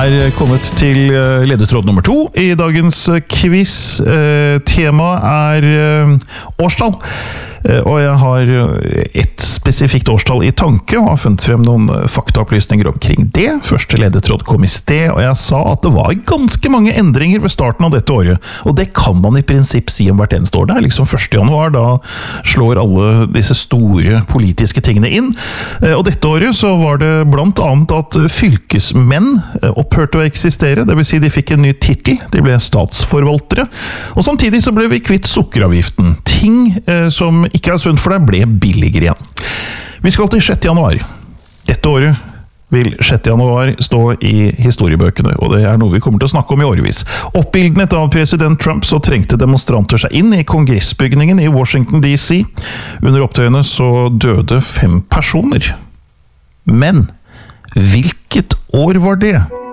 er kommet til ledetråd nummer 2 i dagens quiz. Temaet er årstall. Og jeg har et spesifikt årstall i tanke, og har funnet frem noen faktaopplysninger omkring det. Første ledetråd kom i sted, og jeg sa at det var ganske mange endringer ved starten av dette året. Og det kan man i prinsipp si om hvert eneste år. Det er liksom 1. januar, da slår alle disse store politiske tingene inn. Og dette året så var det blant annet at fylkesmenn opphørte å eksistere, det vil si de fikk en ny titel, de ble statsforvaltere. Og samtidig så ble vi kvitt sukkeravgiften. Ting som ikke er sunt for deg, ble billigere igjen. Vi skal til 6. januar. Dette året vil 6. januar stå i historiebøkene, og det er noe vi kommer til å snakke om i årevis. Oppildnet av president Trump så trengte demonstranter seg inn i kongressbygningen i Washington DC. Under opptøyene så døde 5 personer. Men hvilket år var det?